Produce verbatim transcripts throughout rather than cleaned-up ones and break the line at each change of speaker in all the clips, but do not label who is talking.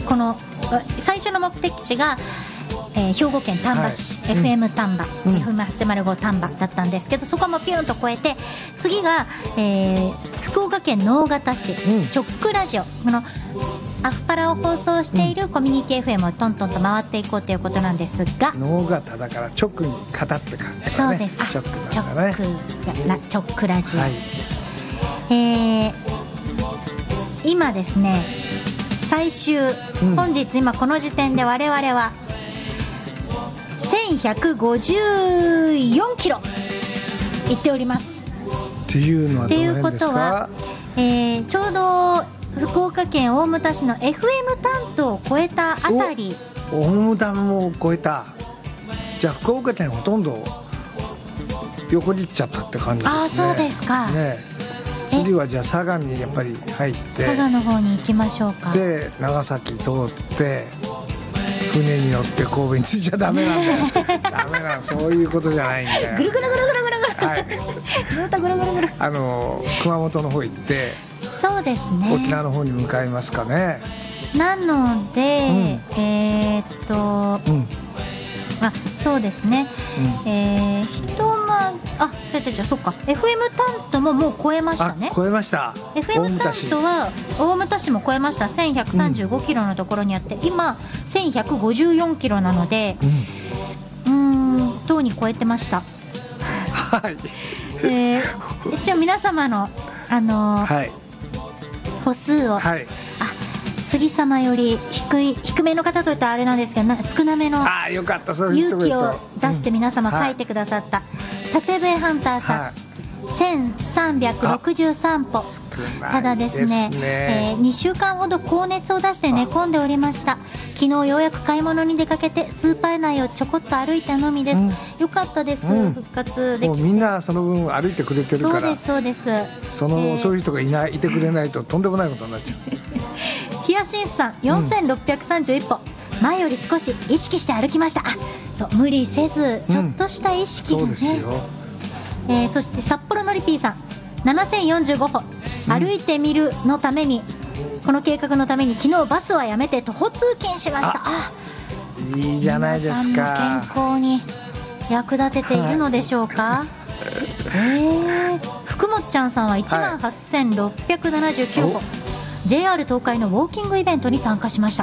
この最初の目的地が、えー、兵庫県丹波市、はい、エフエム 丹波、うん、エフエムはちまるご 丹波だったんですけど、そこもピュンと越えて次が、えー、福岡県直方市、うん、チョックラジオ、このアフパラを放送しているコミュニティ エフエム をトントンと回っていこうということなんですが、
直方だから直に型って感じだね。
そうです。あ、
直だね。
直チョックラジオ、はい、えー、今ですね最終、うん、本日今この時点で我々はせんひゃくごじゅうよんキロ行っております。
っていうのはどの辺ですか？っていうことは、
えー、ちょうど福岡県大牟田市の エフエム 担当を超えたあたり。
大牟田も超えた。じゃあ福岡県ほとんど横切っちゃったって感じですね。
あ、そうですか、
ね、次はじゃあ佐賀にやっぱり入って
佐賀の方に行きましょうか。
で長崎通って船に乗って神戸に着いちゃダメなんだよ、ね、ダメな、そういうことじゃないんだよ。
ぐるぐるぐるぐるぐるぐる、はい、ずっとぐるぐるぐる、
あの熊本の方行って、
そうですね、
沖縄の方に向かいますかね。
なので、うん、えー、っと、うん、あ、そうですね、うん、えー、ひとまあ、ちゃちゃちゃ、そっか、 エフエム 担当ももう超えましたね。
あ、超えました。
エフエム 担当は大牟田市も超えました。せんひゃくさんじゅうごキロのところにあって、うん、今せんひゃくごじゅうよんキロなので、うん、うーん、とうに超えてました。
はい、
えー、一応皆様のあのーはい、歩数を、はい、あ、杉様より低い低めの方といったらあれなんですけど、少なめの勇気を出して皆様書いてくださった、うん、縦笛ハンターさん、はい、せんさんびゃくろくじゅうさんぽ。ただですね、えー、にしゅうかんほど高熱を出して寝込んでおりました。昨日ようやく買い物に出かけてスーパー内をちょこっと歩いたのみです、うん、よかったです、うん、復活できて。もう
みんなその分歩いてくれてるから。
そうですそうです。
その、えー、そういう人がいないいてくれないととんでもないことになっちゃう。
ヒヤシンスさんよんせんろっぴゃくさんじゅういっぽ、うん、前より少し意識して歩きました。あ、そう、無理せずちょっとした意識がね、うん、そうですよ。えー、そして札幌のりぴーさんななせんよんじゅうごほ、うん、歩いてみるのために、この計画のために昨日バスはやめて徒歩通勤しました。あ、
いいじゃないですか。
皆さんの健康に役立てているのでしょうか、はい、えー、福もっちゃんさんはいちまんはっせんろっぴゃくななじゅうきゅうほ、はい、ジェイアール 東海のウォーキングイベントに参加しました。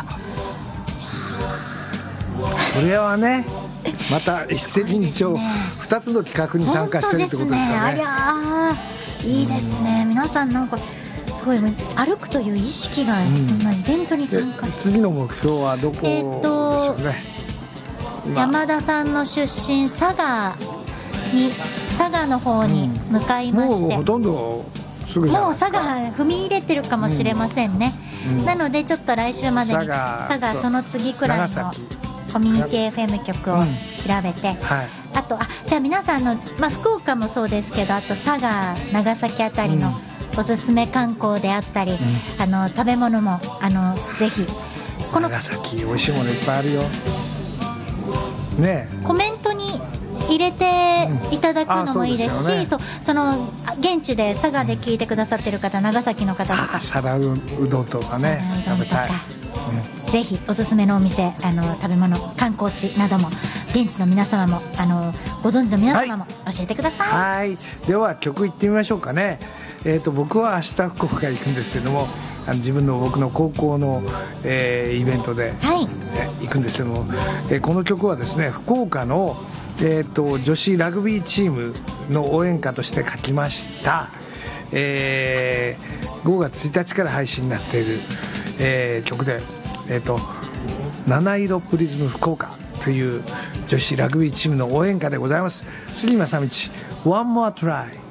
それはね、また一石二鳥、ふたつの企画に参加してるってことですよね。
ありゃー、いいですね。皆さんなんかすごい歩くという意識が、うん、そんなイベントに参加して。
次の目標はどこでしょうね。
えー、山田さんの出身佐賀に佐賀の方に向かいまして、うん、
もうほとんどすぐじゃないですか。
もう佐賀踏み入れてるかもしれませんね、うんうん、なのでちょっと来週までに佐賀、佐賀その次くらいのコミュニティ エフエム 局を調べて、うん、はい、あと、あ、じゃあ皆さんの、まあ、福岡もそうですけど、あと佐賀長崎あたりのおすすめ観光であったり、うん、あの食べ物もあのぜひ
この長崎美味しいものいっぱいあるよね。
コメントに入れていただくのもいいですし、うん、そうですよね、そう、その現地で佐賀で聞いてくださってる方、長崎の方とか、
皿うどんとかね、
食べたい、うん、ぜひおすすめのお店、あの食べ物、観光地なども現地の皆様もあのご存知の皆様も教えてください。
はい、はい、では曲いってみましょうかね。えーと、僕は明日福岡行くんですけども、あの自分の僕の高校の、えー、イベントで、はい、えー、行くんですけども、えー、この曲はですね、福岡の、えーと、女子ラグビーチームの応援歌として書きました、えー、ごがつついたちから配信になっている、えー、曲で、えーと、七色プリズム福岡という女子ラグビーチームの応援歌でございます。杉正道 One More Try。